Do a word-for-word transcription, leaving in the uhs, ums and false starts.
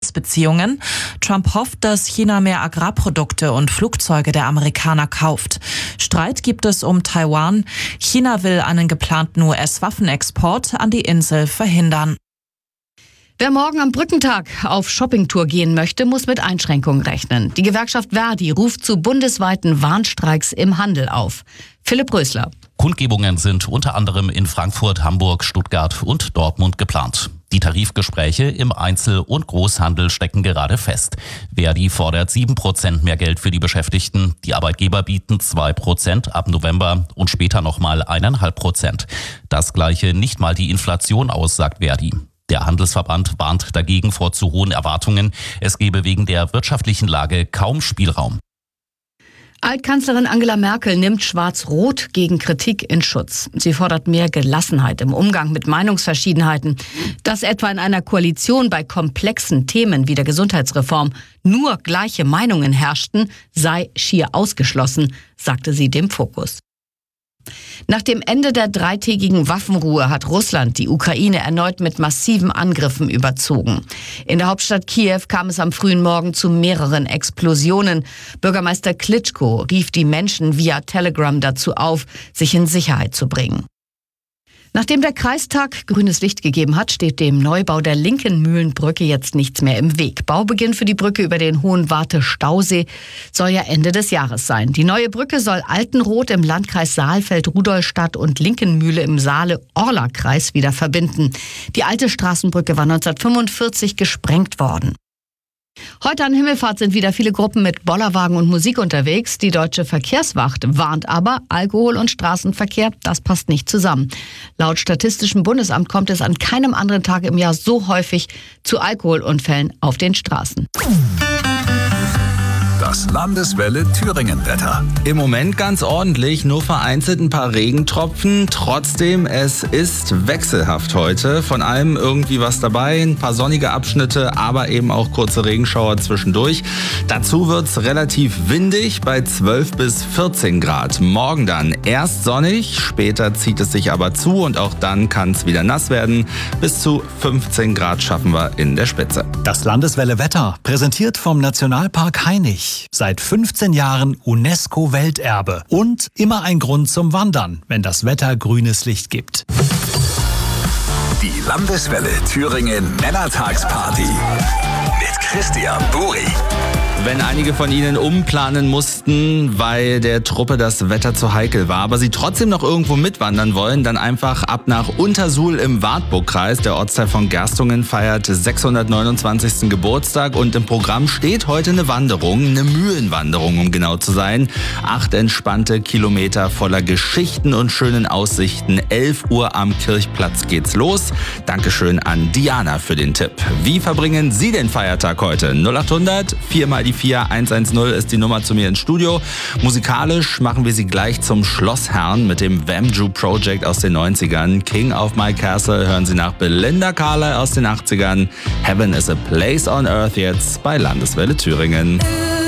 Handelsbeziehungen. Trump hofft, dass China mehr Agrarprodukte und Flugzeuge der Amerikaner kauft. Streit gibt es um Taiwan. China will einen geplanten U S-Waffenexport an die Insel verhindern. Wer morgen am Brückentag auf Shoppingtour gehen möchte, muss mit Einschränkungen rechnen. Die Gewerkschaft Verdi ruft zu bundesweiten Warnstreiks im Handel auf. Philipp Rösler. Kundgebungen sind unter anderem in Frankfurt, Hamburg, Stuttgart und Dortmund geplant. Die Tarifgespräche im Einzel- und Großhandel stecken gerade fest. Verdi fordert sieben Prozent mehr Geld für die Beschäftigten. Die Arbeitgeber bieten zwei Prozent ab November und später nochmal eins Komma fünf Prozent. Das gleiche nicht mal die Inflation aus, sagt Verdi. Der Handelsverband warnt dagegen vor zu hohen Erwartungen. Es gebe wegen der wirtschaftlichen Lage kaum Spielraum. Altkanzlerin Angela Merkel nimmt Schwarz-Rot gegen Kritik in Schutz. Sie fordert mehr Gelassenheit im Umgang mit Meinungsverschiedenheiten. Dass etwa in einer Koalition bei komplexen Themen wie der Gesundheitsreform nur gleiche Meinungen herrschten, sei schier ausgeschlossen, sagte sie dem Fokus. Nach dem Ende der dreitägigen Waffenruhe hat Russland die Ukraine erneut mit massiven Angriffen überzogen. In der Hauptstadt Kiew kam es am frühen Morgen zu mehreren Explosionen. Bürgermeister Klitschko rief die Menschen via Telegram dazu auf, sich in Sicherheit zu bringen. Nachdem der Kreistag grünes Licht gegeben hat, steht dem Neubau der linken Mühlenbrücke jetzt nichts mehr im Weg. Baubeginn für die Brücke über den Hohenwarte-Stausee soll ja Ende des Jahres sein. Die neue Brücke soll Altenroth im Landkreis Saalfeld-Rudolstadt und Linkenmühle im Saale-Orla-Kreis wieder verbinden. Die alte Straßenbrücke war neunzehnhundertfünfundvierzig gesprengt worden. Heute an Himmelfahrt sind wieder viele Gruppen mit Bollerwagen und Musik unterwegs. Die Deutsche Verkehrswacht warnt aber, Alkohol und Straßenverkehr, das passt nicht zusammen. Laut Statistischem Bundesamt kommt es an keinem anderen Tag im Jahr so häufig zu Alkoholunfällen auf den Straßen. Das Landeswelle Thüringen-Wetter. Im Moment ganz ordentlich, nur vereinzelt ein paar Regentropfen. Trotzdem, es ist wechselhaft heute. Von allem irgendwie was dabei, ein paar sonnige Abschnitte, aber eben auch kurze Regenschauer zwischendurch. Dazu wird's relativ windig bei zwölf bis vierzehn Grad. Morgen dann erst sonnig, später zieht es sich aber zu und auch dann kann es wieder nass werden. Bis zu fünfzehn Grad schaffen wir in der Spitze. Das Landeswelle Wetter, präsentiert vom Nationalpark Hainich. Seit fünfzehn Jahren UNESCO-Welterbe und immer ein Grund zum Wandern, wenn das Wetter grünes Licht gibt. Die Landeswelle Thüringen Männertagsparty mit Christian Buri. Wenn einige von Ihnen umplanen mussten, weil der Truppe das Wetter zu heikel war, aber sie trotzdem noch irgendwo mitwandern wollen, dann einfach ab nach Untersuhl im Wartburgkreis. Der Ortsteil von Gerstungen feiert sechshundertneunundzwanzigsten Geburtstag und im Programm steht heute eine Wanderung, eine Mühlenwanderung, um genau zu sein. Acht entspannte Kilometer voller Geschichten und schönen Aussichten. elf Uhr am Kirchplatz geht's los. Dankeschön an Diana für den Tipp. Wie verbringen Sie den Feiertag heute? null achthundert vier mal die vier eins eins null ist die Nummer zu mir ins Studio. Musikalisch machen wir sie gleich zum Schlossherrn mit dem Vamju Project aus den neunzigern. King of My Castle hören Sie nach Belinda Carlisle aus den achtzigern. Heaven is a Place on Earth jetzt bei Landeswelle Thüringen.